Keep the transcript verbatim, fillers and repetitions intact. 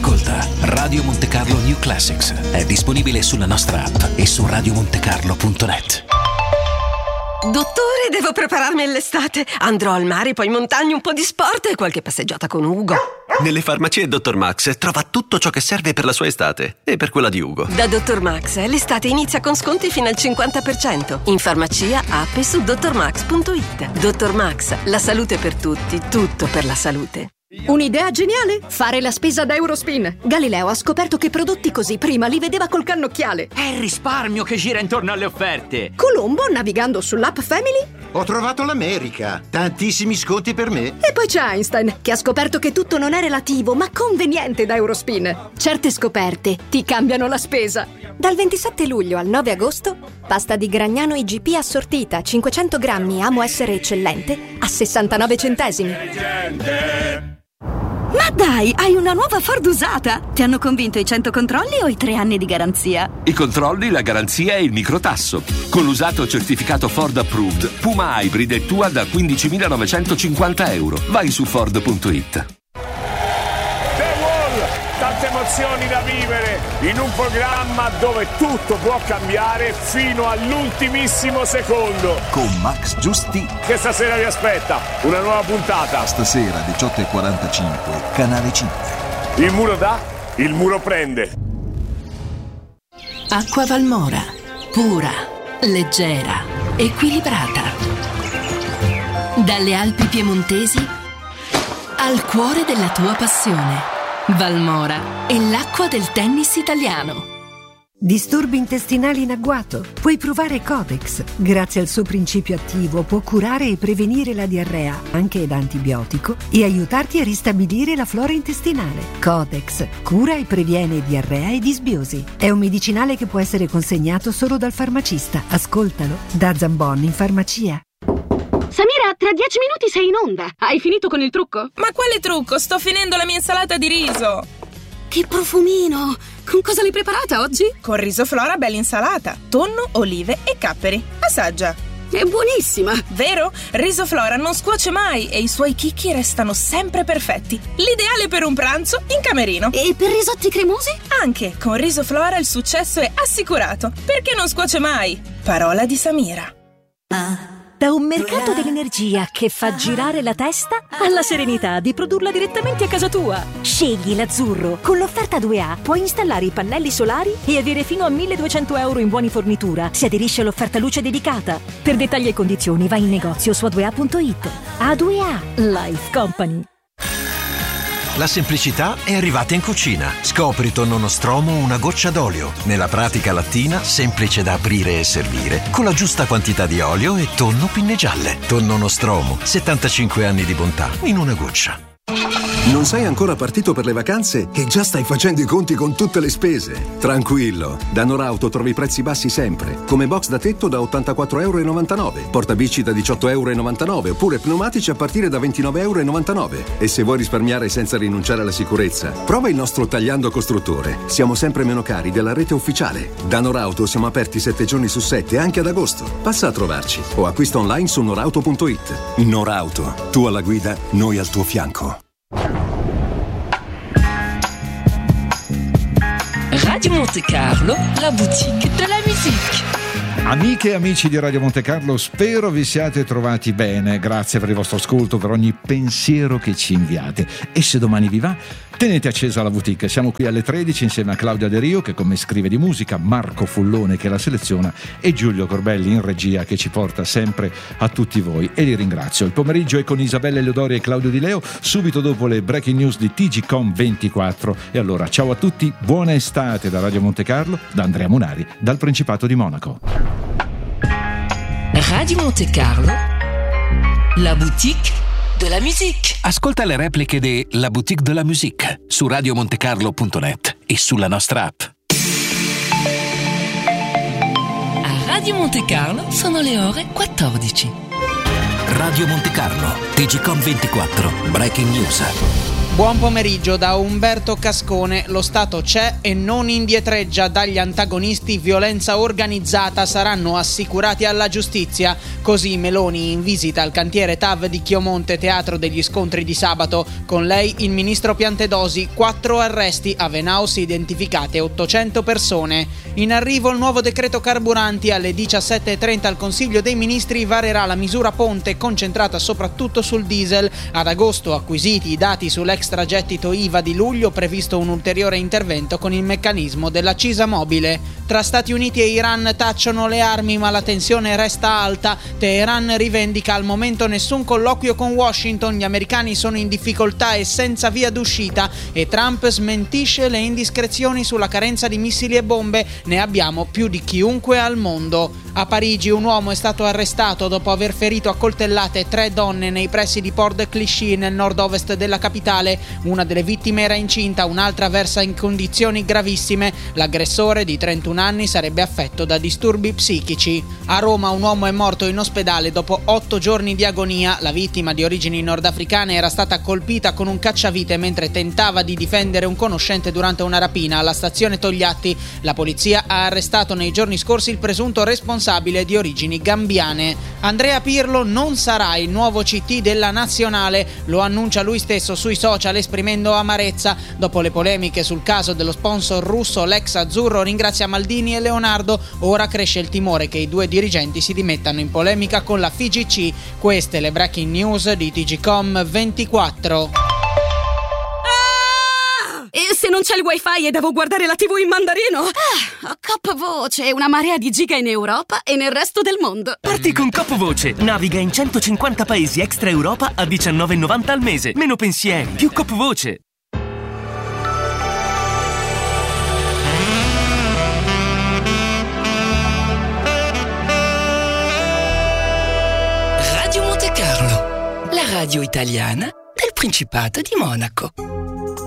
Ascolta Radio Monte Carlo New Classics. È disponibile sulla nostra app e su radio monte carlo punto net. Dottore, devo prepararmi all'estate. Andrò al mare, poi in montagna, un po' di sport e qualche passeggiata con Ugo. Nelle farmacie Dottor Max trova tutto ciò che serve per la sua estate e per quella di Ugo. Da Dottor Max l'estate inizia con sconti fino al cinquanta per cento. In farmacia, app e su dottor max punto it. Dottor Max, la salute per tutti, tutto per la salute. Un'idea geniale? Fare la spesa da Eurospin. Galileo ha scoperto che prodotti così prima li vedeva col cannocchiale. È il risparmio che gira intorno alle offerte. Colombo, navigando sull'app Family, ho trovato l'America. Tantissimi sconti per me. E poi c'è Einstein, che ha scoperto che tutto non è relativo, ma conveniente da Eurospin. Certe scoperte ti cambiano la spesa. Dal ventisette luglio al nove agosto, pasta di Gragnano I G P assortita cinquecento grammi Amo Essere Eccellente a sessantanove centesimi. Ma dai, hai una nuova Ford usata! Ti hanno convinto i cento controlli o i tre anni di garanzia? I controlli, la garanzia e il microtasso. Con l'usato certificato Ford Approved, Puma Hybrid è tua da quindicimilanovecentocinquanta euro. Vai su ford punto it. Tante emozioni da vivere in un programma dove tutto può cambiare fino all'ultimissimo secondo. Con Max Giusti. Che stasera vi aspetta una nuova puntata. Stasera diciotto e quarantacinque, Canale cinque. Il muro dà, il muro prende. Acqua Valmora, pura, leggera, equilibrata. Dalle Alpi piemontesi al cuore della tua passione. Valmora è l'acqua del tennis italiano. Disturbi intestinali in agguato? Puoi provare Codex. Grazie al suo principio attivo può curare e prevenire la diarrea, anche da antibiotico, e aiutarti a ristabilire la flora intestinale. Codex cura e previene diarrea e disbiosi. È un medicinale che può essere consegnato solo dal farmacista. Ascoltalo da Zambon in farmacia. Samira, tra dieci minuti sei in onda. Hai finito con il trucco? Ma quale trucco? Sto finendo la mia insalata di riso. Che profumino! Con cosa l'hai preparata oggi? Con riso Flora bella insalata, tonno, olive e capperi. Assaggia. È buonissima! Vero? Riso Flora non scuoce mai e i suoi chicchi restano sempre perfetti. L'ideale per un pranzo in camerino. E per risotti cremosi? Anche con Riso Flora il successo è assicurato, perché non scuoce mai. Parola di Samira. Ah. Da un mercato dell'energia che fa girare la testa alla serenità di produrla direttamente a casa tua. Scegli l'Azzurro. Con l'offerta due A puoi installare i pannelli solari e avere fino a milleduecento euro in buoni fornitura. Si aderisce all'offerta luce dedicata. Per dettagli e condizioni vai in negozio su a due a punto it. A due A Life Company. La semplicità è arrivata in cucina. Scopri tonno nostromo una goccia d'olio. Nella pratica lattina, semplice da aprire e servire, con la giusta quantità di olio e tonno pinne gialle. Tonno nostromo, settantacinque anni di bontà in una goccia. Non sei ancora partito per le vacanze e già stai facendo i conti con tutte le spese? Tranquillo, da Norauto trovi prezzi bassi sempre, come box da tetto da ottantaquattro e novantanove euro, portabici da diciotto e novantanove euro, oppure pneumatici a partire da ventinove e novantanove euro. E se vuoi risparmiare senza rinunciare alla sicurezza, prova il nostro Tagliando Costruttore. Siamo sempre meno cari della rete ufficiale. Da Norauto siamo aperti sette giorni su sette, anche ad agosto. Passa a trovarci o acquista online su norauto punto it. Norauto, tu alla guida, noi al tuo fianco. Radio Monte Carlo, la boutique de la musique. Amiche e amici di Radio Monte Carlo, spero vi siate trovati bene. Grazie per il vostro ascolto, per ogni pensiero che ci inviate. E se domani vi va, tenete accesa la boutique. Siamo qui alle tredici insieme a Claudia De Rio, che con me scrive di musica, Marco Fullone che la seleziona e Giulio Corbelli in regia, che ci porta sempre a tutti voi, e li ringrazio. Il pomeriggio è con Isabella Eleodori e Claudio Di Leo, subito dopo le breaking news di T G Com ventiquattro. E allora ciao a tutti, buona estate da Radio Monte Carlo, da Andrea Munari, dal Principato di Monaco. Radio Monte Carlo, la boutique de la musique. Ascolta le repliche di La Boutique de la Musique su radio monte carlo punto net e sulla nostra app. A Radio Monte Carlo sono le ore quattordici. Radio Monte Carlo, T G Com ventiquattro, Breaking News. Buon pomeriggio da Umberto Cascone. Lo Stato c'è e non indietreggia dagli antagonisti. Violenza organizzata saranno assicurati alla giustizia. Così Meloni in visita al cantiere T A V di Chiomonte, teatro degli scontri di sabato. Con lei il ministro Piantedosi. Quattro arresti, a Venaus identificate ottocento persone. In arrivo il nuovo decreto carburanti. Alle diciassette e trenta al Consiglio dei Ministri varerà la misura ponte concentrata soprattutto sul diesel. Ad agosto acquisiti i dati sull'extragettito I V A di luglio, previsto un ulteriore intervento con il meccanismo dell'accisa mobile. Tra Stati Uniti e Iran tacciono le armi, ma la tensione resta alta. Teheran rivendica al momento nessun colloquio con Washington, gli americani sono in difficoltà e senza via d'uscita, e Trump smentisce le indiscrezioni sulla carenza di missili e bombe, ne abbiamo più di chiunque al mondo. A Parigi un uomo è stato arrestato dopo aver ferito a coltellate tre donne nei pressi di Port de Clichy, nel nord-ovest della capitale. Una delle vittime era incinta, un'altra versa in condizioni gravissime. L'aggressore di trentuno anni sarebbe affetto da disturbi psichici. A Roma un uomo è morto in ospedale dopo otto giorni di agonia. La vittima, di origini nordafricane, era stata colpita con un cacciavite mentre tentava di difendere un conoscente durante una rapina alla stazione Togliatti. La polizia ha arrestato nei giorni scorsi il presunto responsabile, di origini gambiane. Andrea Pirlo non sarà il nuovo C T della nazionale, lo annuncia lui stesso sui social esprimendo amarezza. Dopo le polemiche sul caso dello sponsor russo, l'ex azzurro ringrazia Maldini e Leonardo. Ora cresce il timore che i due dirigenti si dimettano in polemica con la F I G C. Queste le breaking news di T G Com ventiquattro. E se non c'è il wifi e devo guardare la tivù in mandarino? Ah, Cop Voce, una marea di giga in Europa e nel resto del mondo. Parti con Cop Voce. Naviga in centocinquanta paesi extra Europa a diciannove e novanta al mese. Meno pensieri, più Cop Voce. Radio Monte Carlo, la radio italiana del Principato di Monaco.